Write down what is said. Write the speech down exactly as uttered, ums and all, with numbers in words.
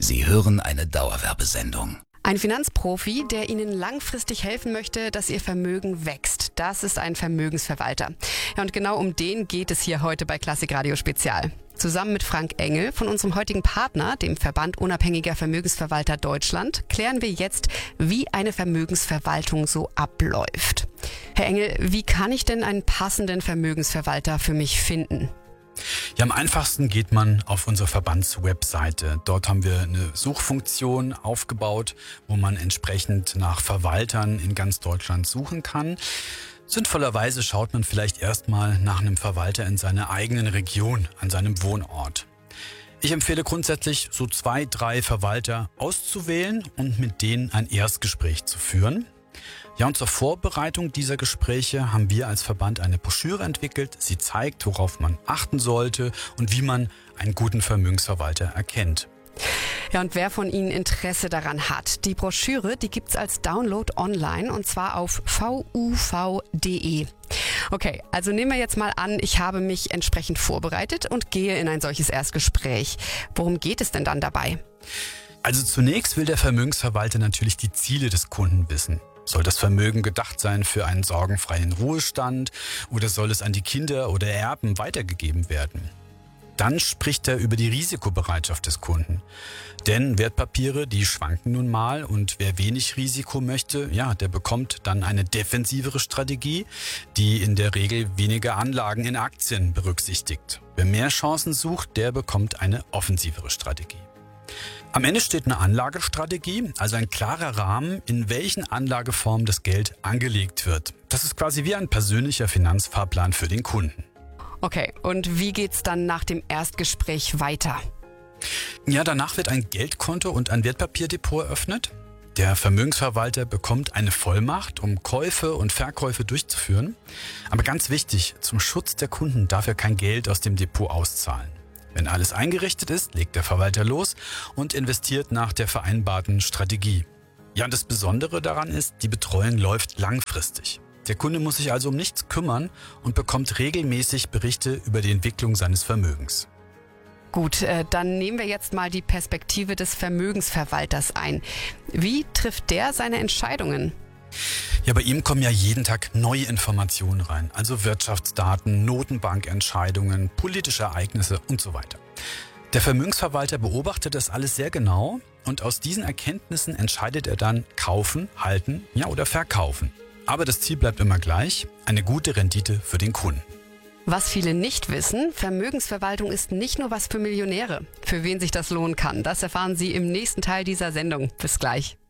Sie hören eine Dauerwerbesendung. Ein Finanzprofi, der Ihnen langfristig helfen möchte, dass Ihr Vermögen wächst. Das ist ein Vermögensverwalter. Ja, und genau um den geht es hier heute bei Klassik Radio Spezial. Zusammen mit Frank Engel von unserem heutigen Partner, dem Verband Unabhängiger Vermögensverwalter Deutschland, klären wir jetzt, wie eine Vermögensverwaltung so abläuft. Herr Engel, wie kann ich denn einen passenden Vermögensverwalter für mich finden? Ja, am einfachsten geht man auf unsere Verbandswebseite. Dort haben wir eine Suchfunktion aufgebaut, wo man entsprechend nach Verwaltern in ganz Deutschland suchen kann. Sinnvollerweise schaut man vielleicht erstmal nach einem Verwalter in seiner eigenen Region, an seinem Wohnort. Ich empfehle grundsätzlich, so zwei, drei Verwalter auszuwählen und mit denen ein Erstgespräch zu führen. Ja, und zur Vorbereitung dieser Gespräche haben wir als Verband eine Broschüre entwickelt. Sie zeigt, worauf man achten sollte und wie man einen guten Vermögensverwalter erkennt. Ja, und wer von Ihnen Interesse daran hat, die Broschüre, die gibt's als Download online und zwar auf v u v punkt d e. Okay, also nehmen wir jetzt mal an, ich habe mich entsprechend vorbereitet und gehe in ein solches Erstgespräch. Worum geht es denn dann dabei? Also zunächst will der Vermögensverwalter natürlich die Ziele des Kunden wissen. Soll das Vermögen gedacht sein für einen sorgenfreien Ruhestand oder soll es an die Kinder oder Erben weitergegeben werden? Dann spricht er über die Risikobereitschaft des Kunden. Denn Wertpapiere, die schwanken nun mal und wer wenig Risiko möchte, ja, der bekommt dann eine defensivere Strategie, die in der Regel weniger Anlagen in Aktien berücksichtigt. Wer mehr Chancen sucht, der bekommt eine offensivere Strategie. Am Ende steht eine Anlagestrategie, also ein klarer Rahmen, in welchen Anlageformen das Geld angelegt wird. Das ist quasi wie ein persönlicher Finanzfahrplan für den Kunden. Okay, und wie geht's dann nach dem Erstgespräch weiter? Ja, danach wird ein Geldkonto und ein Wertpapierdepot eröffnet. Der Vermögensverwalter bekommt eine Vollmacht, um Käufe und Verkäufe durchzuführen. Aber ganz wichtig, zum Schutz der Kunden darf er kein Geld aus dem Depot auszahlen. Wenn alles eingerichtet ist, legt der Verwalter los und investiert nach der vereinbarten Strategie. Ja, und das Besondere daran ist, die Betreuung läuft langfristig. Der Kunde muss sich also um nichts kümmern und bekommt regelmäßig Berichte über die Entwicklung seines Vermögens. Gut, äh, dann nehmen wir jetzt mal die Perspektive des Vermögensverwalters ein. Wie trifft der seine Entscheidungen? Ja, bei ihm kommen ja jeden Tag neue Informationen rein, also Wirtschaftsdaten, Notenbankentscheidungen, politische Ereignisse und so weiter. Der Vermögensverwalter beobachtet das alles sehr genau und aus diesen Erkenntnissen entscheidet er dann kaufen, halten, ja oder verkaufen. Aber das Ziel bleibt immer gleich, eine gute Rendite für den Kunden. Was viele nicht wissen, Vermögensverwaltung ist nicht nur was für Millionäre. Für wen sich das lohnen kann, das erfahren Sie im nächsten Teil dieser Sendung. Bis gleich.